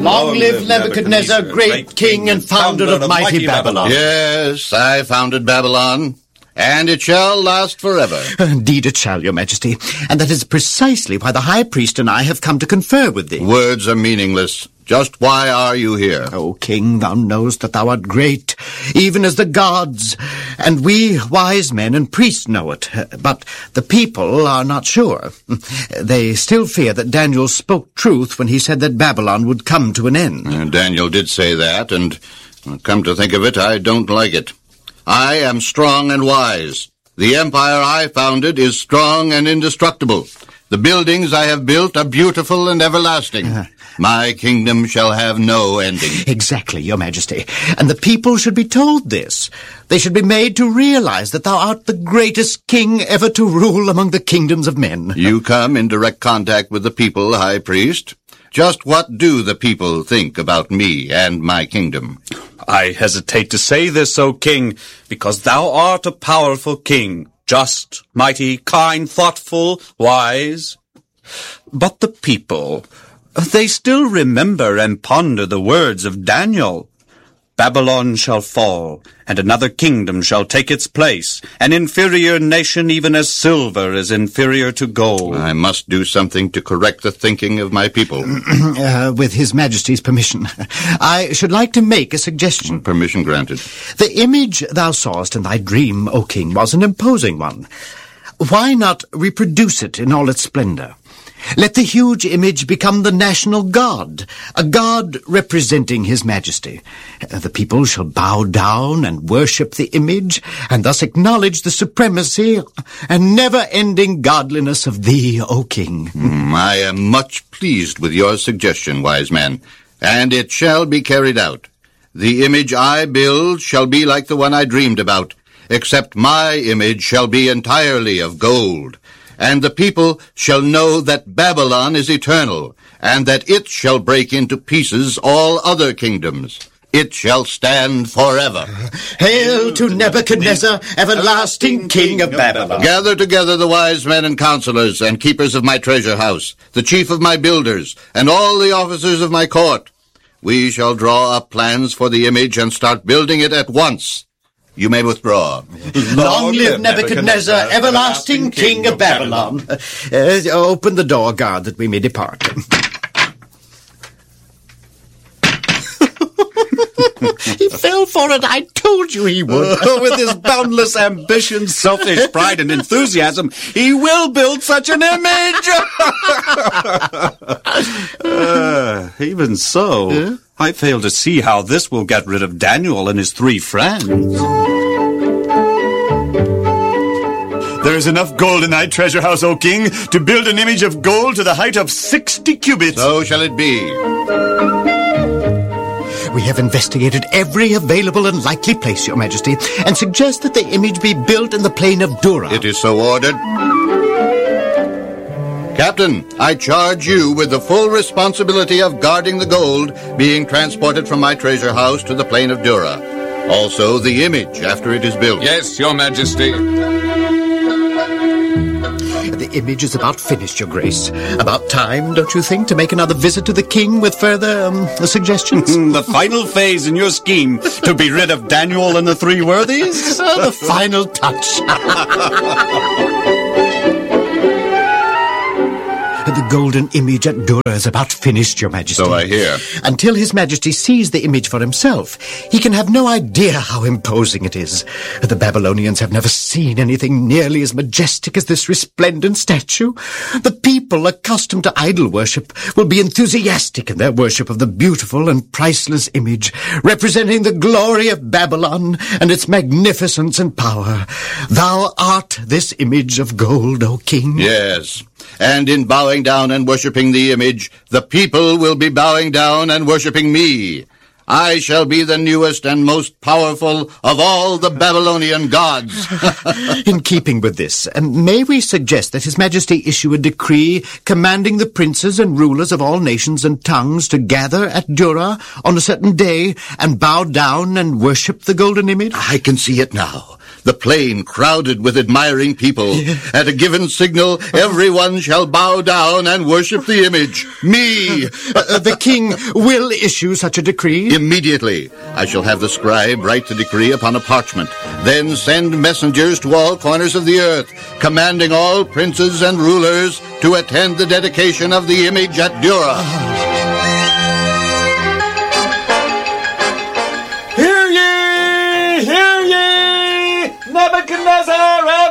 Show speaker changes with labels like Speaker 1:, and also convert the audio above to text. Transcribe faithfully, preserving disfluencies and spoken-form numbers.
Speaker 1: Long live Nebuchadnezzar, great king and founder of mighty Babylon.
Speaker 2: Yes, I founded Babylon, and it shall last forever.
Speaker 1: Indeed it shall, your majesty, and that is precisely why the high priest and I have come to confer with thee.
Speaker 2: Words are meaningless. Just why are you here?
Speaker 1: O king, thou knowest that thou art great, even as the gods, and we wise men and priests know it. But the people are not sure. They still fear that Daniel spoke truth when he said that Babylon would come to an end.
Speaker 2: Uh, Daniel did say that, and come to think of it, I don't like it. I am strong and wise. The empire I founded is strong and indestructible. The buildings I have built are beautiful and everlasting. Uh, My kingdom shall have no ending.
Speaker 1: Exactly, your majesty. And the people should be told this. They should be made to realize that thou art the greatest king ever to rule among the kingdoms of men.
Speaker 2: You come in direct contact with the people, high priest. Just what do the people think about me and my kingdom?
Speaker 3: I hesitate to say this, O king, because thou art a powerful king. Just, mighty, kind, thoughtful, wise. But the people, they still remember and ponder the words of Daniel. Babylon shall fall, and another kingdom shall take its place, an inferior nation even as silver is inferior to gold.
Speaker 2: I must do something to correct the thinking of my people.
Speaker 1: uh, with His Majesty's permission. I should like to make a suggestion.
Speaker 2: Permission granted.
Speaker 1: The image thou sawest in thy dream, O king, was an imposing one. Why not reproduce it in all its splendor? Let the huge image become the national god, a god representing His Majesty. The people shall bow down and worship the image, and thus acknowledge the supremacy and never-ending godliness of thee, O king.
Speaker 2: Mm, I am much pleased with your suggestion, wise man, and it shall be carried out. The image I build shall be like the one I dreamed about, except my image shall be entirely of gold. And the people shall know that Babylon is eternal, and that it shall break into pieces all other kingdoms. It shall stand forever.
Speaker 1: Hail to Nebuchadnezzar, everlasting king of Babylon.
Speaker 2: Gather together the wise men and counselors and keepers of my treasure house, the chief of my builders, and all the officers of my court. We shall draw up plans for the image and start building it at once. You may withdraw.
Speaker 1: Long live Nebuchadnezzar, everlasting king of Babylon. Uh, open the door, guard, that we may depart. He fell for it. I told you he would.
Speaker 3: Uh, with his boundless ambition, selfish pride, and enthusiasm, he will build such an image. uh, even so, yeah? I fail to see how this will get rid of Daniel and his three friends.
Speaker 4: There is enough gold in thy treasure house, O king, to build an image of gold to the height of sixty cubits.
Speaker 2: So shall it be.
Speaker 1: We have investigated every available and likely place, your majesty, and suggest that the image be built in the plain of Dura.
Speaker 2: It is so ordered. Captain, I charge you with the full responsibility of guarding the gold being transported from my treasure house to the plain of Dura. Also, the image after it is built.
Speaker 5: Yes, your majesty.
Speaker 1: The image is about finished, your grace. About time, don't you think, to make another visit to the king with further um, suggestions?
Speaker 3: The final phase in your scheme to be rid of Daniel and the three worthies?
Speaker 1: Oh, the final touch. The golden image at Dura is about finished, your majesty.
Speaker 2: So I hear.
Speaker 1: Until His Majesty sees the image for himself, he can have no idea how imposing it is. The Babylonians have never seen anything nearly as majestic as this resplendent statue. The people, accustomed to idol worship, will be enthusiastic in their worship of the beautiful and priceless image, representing the glory of Babylon and its magnificence and power. Thou art this image of gold, O king.
Speaker 2: Yes. And in bowing down and worshipping the image, the people will be bowing down and worshipping me. I shall be the newest and most powerful of all the Babylonian gods.
Speaker 1: In keeping with this, um, may we suggest that His Majesty issue a decree commanding the princes and rulers of all nations and tongues to gather at Dura on a certain day and bow down and worship the golden image?
Speaker 2: I can see it now. the plain crowded with admiring people. At a given signal, everyone shall bow down and worship the image. Me!
Speaker 1: Uh, the king will issue such a decree?
Speaker 2: Immediately. I shall have the scribe write the decree upon a parchment, then send messengers to all corners of the earth, commanding all princes and rulers to attend the dedication of the image at Dura.